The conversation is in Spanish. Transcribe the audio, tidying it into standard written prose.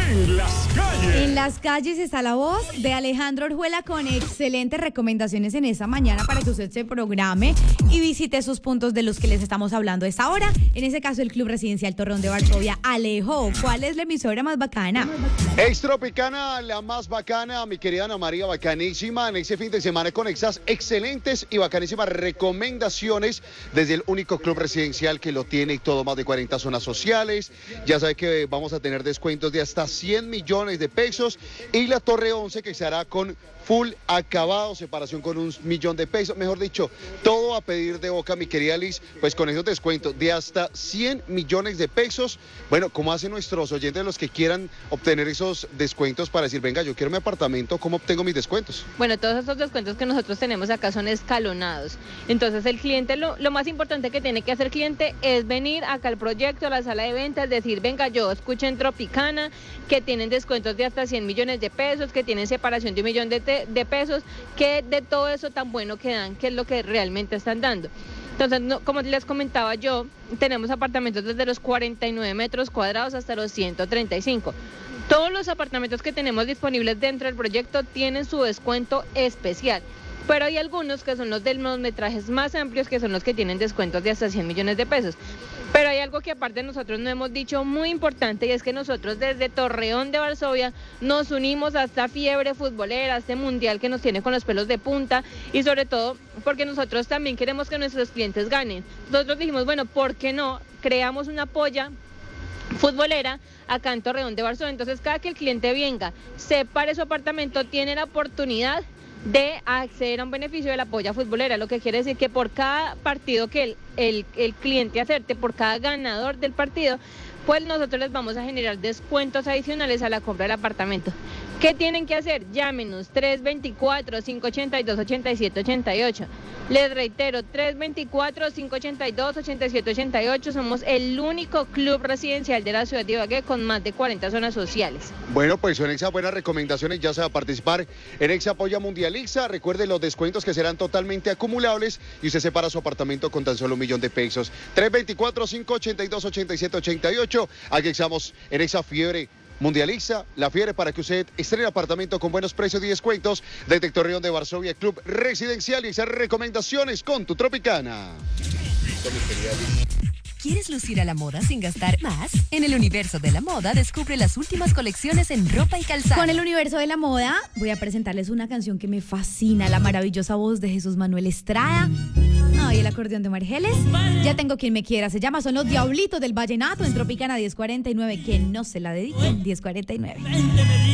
En las calles. En las calles está la voz de Alejandro Orjuela con excelentes recomendaciones en esta mañana para que usted se programe y visite esos puntos de los que les estamos hablando a esta hora. En ese caso, el Club Residencial Torreón de Varsovia. Alejo, ¿cuál es la emisora más bacana? Extropicana, la más bacana, mi querida Ana María, bacanísima. En ese fin de semana con esas excelentes y bacanísimas recomendaciones desde el único club residencial que lo tiene todo, más de 40 zonas sociales. Ya sabe que vamos a tener descuentos de hasta 100 millones de pesos y la Torre 11 que se hará con full acabado, separación con 1 millón de pesos, mejor dicho, todo a pedir de boca, mi querida Liz, pues con esos descuentos de hasta 100 millones de pesos. Bueno, ¿cómo hacen nuestros oyentes los que quieran obtener esos descuentos para decir, venga, yo quiero mi apartamento, ¿cómo obtengo mis descuentos? Bueno, todos estos descuentos que nosotros tenemos acá son escalonados. Entonces el cliente, lo más importante que tiene que hacer el cliente es venir acá al proyecto, a la sala de ventas, decir, venga, yo escuché en Tropicana que tienen descuentos de hasta 100 millones de pesos, que tienen separación de 1 millón de pesos, que de todo eso tan bueno que dan, que es lo que realmente están dando. Entonces, como les comentaba yo, tenemos apartamentos desde los 49 metros cuadrados hasta los 135. Todos los apartamentos que tenemos disponibles dentro del proyecto tienen su descuento especial, pero hay algunos que son los de los metrajes más amplios, que son los que tienen descuentos de hasta 100 millones de pesos. Pero hay algo que aparte nosotros no hemos dicho muy importante, y es que nosotros desde Torreón de Varsovia nos unimos a esta fiebre futbolera, a este mundial que nos tiene con los pelos de punta, y sobre todo porque nosotros también queremos que nuestros clientes ganen. Nosotros dijimos, bueno, ¿por qué no creamos una polla futbolera acá en Torreón de Varsovia? Entonces cada que el cliente venga, separe su apartamento, tiene la oportunidad de acceder a un beneficio de la polla futbolera, lo que quiere decir que por cada partido que el cliente acerte, por cada ganador del partido, pues nosotros les vamos a generar descuentos adicionales a la compra del apartamento. ¿Qué tienen que hacer? Llámenos 324-582-8788. Les reitero, 324-582-8788. Somos el único club residencial de la ciudad de Ibagué con más de 40 zonas sociales. Bueno, pues son esas buenas recomendaciones, ya se va a participar en Exa Polla Mundializa. Recuerde los descuentos que serán totalmente acumulables y usted separa su apartamento con tan solo 1 millón de pesos. 324-582-8788. Aquí estamos en Exa Fiebre Mundializa, la fiebre para que usted estrene el apartamento con buenos precios y descuentos desde Torreón de Varsovia, Club Residencial, y esas recomendaciones con tu Tropicana. ¿Quieres lucir a la moda sin gastar más? En el universo de la moda descubre las últimas colecciones en ropa y calzado. Con el universo de la moda voy a presentarles una canción que me fascina, la maravillosa voz de Jesús Manuel Estrada. Ay, el acordeón de Margeles. Ya tengo quien me quiera, se llama Son los Diablitos del Vallenato en Tropicana 1049. Que no se la dediquen, 1049.